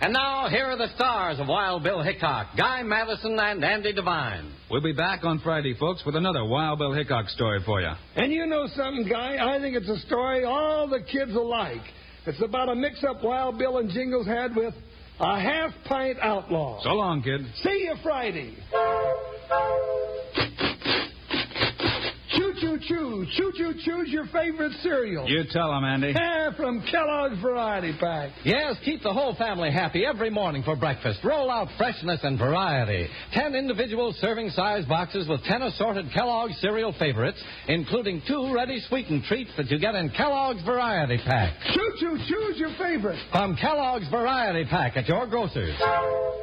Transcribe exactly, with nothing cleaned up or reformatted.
And now, here are the stars of Wild Bill Hickok, Guy Madison and Andy Devine. We'll be back on Friday, folks, with another Wild Bill Hickok story for you. And you know something, Guy? I think it's a story all the kids will like. It's about a mix-up Wild Bill and Jingles had with a half-pint outlaw. So long, kid. See you Friday. Choo-choo-choo. Choo-choo-choo's your favorite cereal. You tell them, Andy. Yeah, from Kellogg's Variety Pack. Yes, keep the whole family happy every morning for breakfast. Roll out freshness and variety. Ten individual serving size boxes with ten assorted Kellogg's cereal favorites, including two ready sweetened treats that you get in Kellogg's Variety Pack. Choo-choo-choo's your favorite. From Kellogg's Variety Pack at your grocer's.